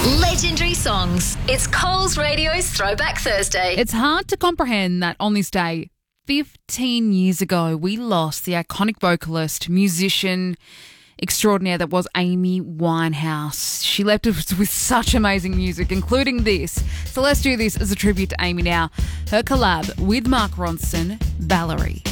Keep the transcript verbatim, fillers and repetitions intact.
Legendary songs. It's Coles Radio's Throwback Thursday. It's hard to comprehend that on this day, fifteen years ago, we lost the iconic vocalist, musician extraordinaire that was Amy Winehouse. She left us with such amazing music, including this. So let's do this as a tribute to Amy now. Her collab with Mark Ronson, Valerie.